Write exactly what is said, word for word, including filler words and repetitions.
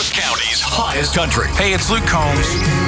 Cook County's hottest country. Hey, it's Luke Combs.